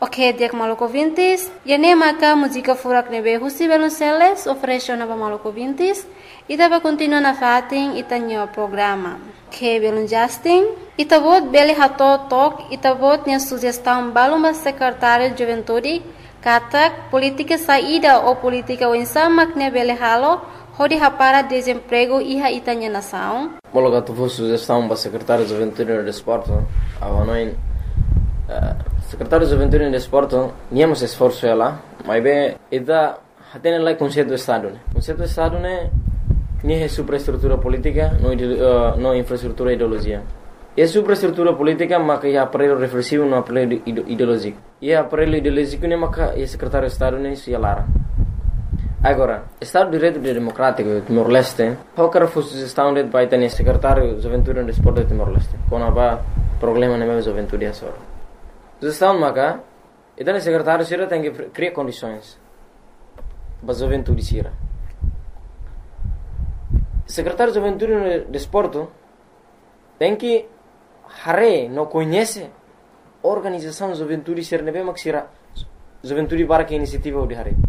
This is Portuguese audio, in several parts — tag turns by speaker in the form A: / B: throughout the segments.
A: Ok, dia maluco vintis. E nem maca música furak nebe husi belunceles oferece na maluco vintis. E dava continua na fatin e tanho programa. Que belun Justin. E tabot beli hato tok e tabot nia sugestão baluma secretário de juventude. Katak política saída ou política wensamak ne beli halo. Hodi hapara desemprego iha itanya nação.
B: Mologa tu sugestão para secretário de juventude e desporto. Avanoin secretário de juventude e desporto, niamos esforço ela, mas bem, ida tem lá conceito do estado, né? Conceito do estado né, nem é superestrutura política, não infraestrutura ideologia. É superestrutura política, mas é aparelho reflexivo, não aparelho ideológico. E aparelho ideológico né, mas é secretário de estado né, se alara. Agora, Estado de Direito Democrático Timor-Leste, qualquer sugestão de vai ter secretário de juventude e desporto de Timor-Leste, quando há problema na minha juventude é só. Sugestão maka, então o secretário Sira tem que criar condições para a juventude Sira. Secretário de juventude e desporto tem que não conhece a organização de juventude Sira, não é mais Sira, juventude para que iniciativa de Hare.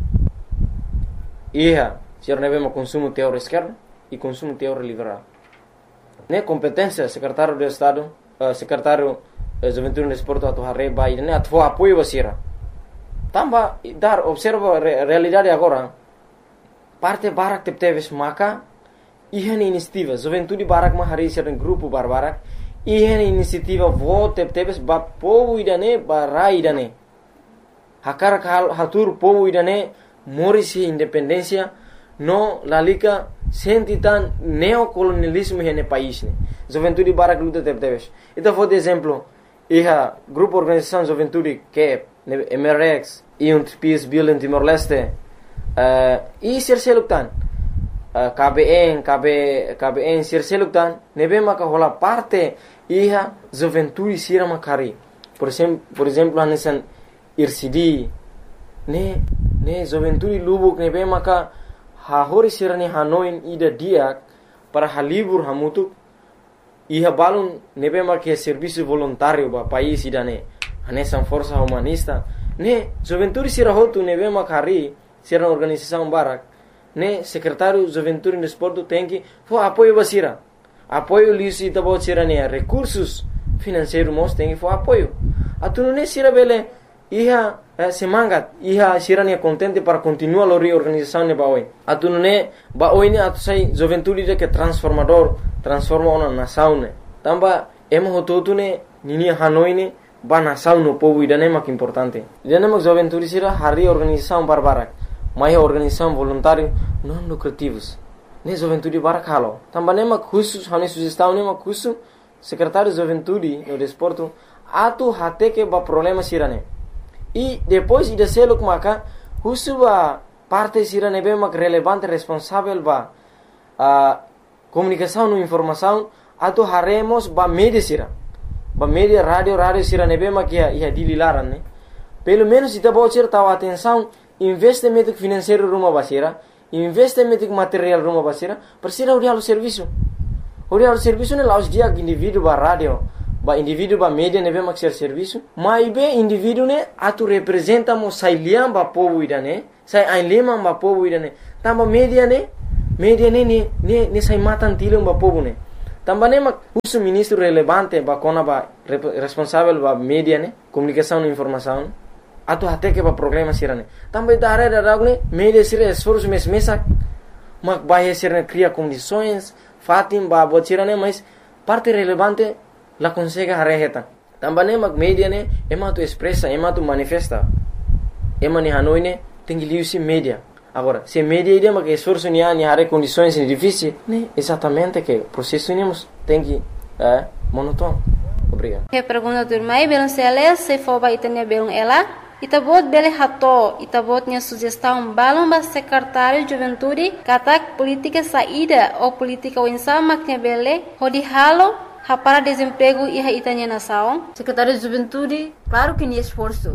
B: Sira não é mais consumo teórico esquerdo e consumo teórico liberal. Né competência secretário de Estado, secretário juventude no esporte atau hari bayi ini atau apoio basira. Tambah dar observa realidade agora. Parte barak teves maka ihan inisiativa juventude barak mah hari sering grupo barbarak ihan inisiativa vote teves ba povo idane barai idane. Hakar hatur povo idane morisi independência no lalika sentitan neocolonialismo hene país ne. Juventude barak luta teves. Itu for exemplo Iha grupo organização juventude que é MRX e Peace Building Timor-Leste e serseluktan KBN serseluktan nebe maka hola parte iha juventude sira makari por exemplo anesan IRCD ne juventude lubuk nebe maka hahori sira ni hanoin ida diak para halibur hamutuk Iha balun nebe marque serviço voluntário ba país idane anesan força humanista ne juventude sira hotu nebe makari sira organização barak ne secretário juventude e desporto tem que for apoio basira apoio lisi tabo sira ne recursos financeiros mos tem que for apoio atuno ne sira bele iha semangat iha sira ne contente para continuar a reorganização ne baoi atuno ne baoi ne atu sai juventude de que transforma uma nação né. Tamba emo hototu né nini Hanoi né ba nação no povo idane mak importante. Idane mak juventude sira hari organização barbarak. Mai organização voluntário não lucrativos. Ne juventude barak halo. Tamba ne mak khusus hane sugestão ne mak khusus secretário de juventude no desporto atu hate que ba problema sira né. E depois ida seluk maka khusus ba parte sira ne be mak relevante responsável ba comunicação e informação atau haremos ba media sira ba media radio sira nebe makia ia dililaran né pelo menos ita bocir tahu atenção investimento financeiro rumah basira investimento material rumah basira persira urial serviço né laos dia indivíduo ba radio ba indivíduo ba media nebe mak serviço mas be indivíduo né atu representa mo sailiam ba povo idane sai ainlema ba povo idane tamba media ne sai matan tilong ba povo ne tamba ne mak uso ministro relevante ba kona ba responsável ba media ne comunicação e informação atu hate que ba problema sira ne tamba dare ne media sira esforço mesak mak ba sira cria condições fatim ba botira ne mas parte relevante la consegue hareheta tamba ne mak media ne ema tu expressa ema tu manifesta ema ni Hanoi ne tengi liusi media. Agora, se media ideia mas que esforço ni hare condições difíceis, né? Exatamente que o processo tem que monótono. Obrigado.
A: Que pergunta do irmão, belum seles, se for vai ter belum ela, itabot bele hato, itabot nya sugestão balum ba secretário de juventude, katak política saída ou política winsama que bele, hodi halo, para desemprego e itanya nação.
C: Secretário de juventude, claro que ni esforço,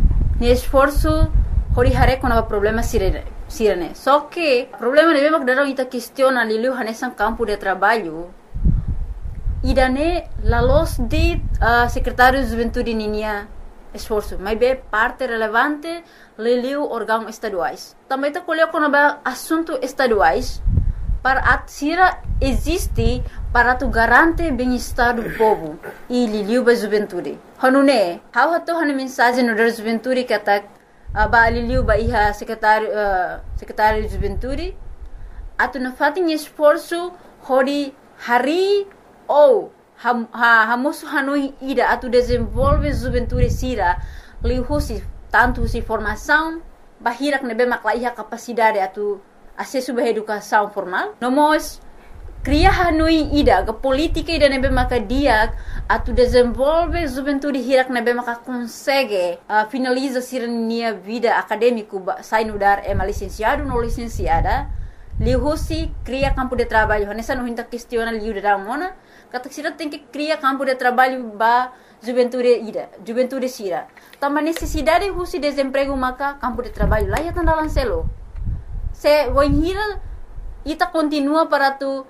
C: hori hare kona problema sirene. Só que problema de mesmo que darão ita questiona lilu hanesan campo de trabalho. Idane la los de secretário de juventude ninia esforço, mas é parte relevante liliu órgãos estaduais. Também está colhendo com assuntos estaduais para a Sira existe para tu garantir bem-estar do povo e liliu ba juventude. Hanune, how hato hane mensagem no da juventude que atak ba liliu ba iha secretário de juventude atu na fatin esforço hori hari ou hamosu hanui ida atu desenvolve juventude Sira lihusi tanto si formação bahirak nebe makla iha capacidade atu acesso à educação formal. Nós cria hanui ida ke política ida nebe maka dia atu desenvolve juventude hirak nebe maka consegue finaliza sirnia vida acadêmico sai no dar licenciado no licenciada lihusi cria campo de trabalho nessa não hinta questiona liu da mona kata sira tem que cria campo de trabalho ba juventude Sira também necessidade husi desemprego maka campo de trabalho lá ya tandalan selo se wanhira ita continua para tu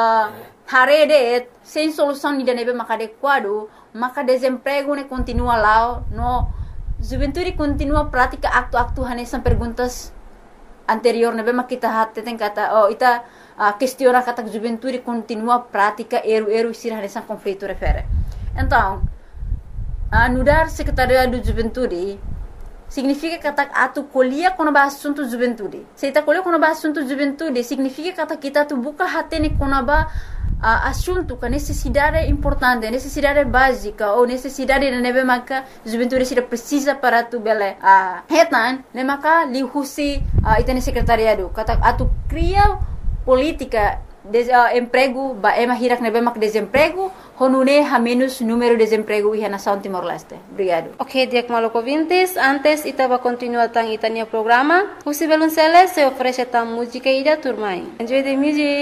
C: harede sem solução ni nebe maka adequado maka desemprego ne continua lá no juventude continua prática aktu hanesan perguntas anterior nebe maka kita hatte tem kata ita questiona kata juventude continua prática eru Sira hanesan conflito refere então anudar secretariado de juventude significa que atu colhia quando ba assunto juventude. Se ita colhia quando ba assunto juventude, significa que kita tu buka hatene quando ba assunto que necessidade importante, necessidade básica ou necessidade de nebe maka juventude Sira precisa para tu bele hetan, ne maka lihusi itane secretariado. Kata atu cria política emprego ba hirak nebe mak desemprego honune ha menos número de desemprego iha nação Timor-Leste. Obrigado.
A: Ok, Diak Maloko Vintis, antes itaba continua tang itania programa. Husi Belunceles se oferece tang música ida turmai. Enjoy the music.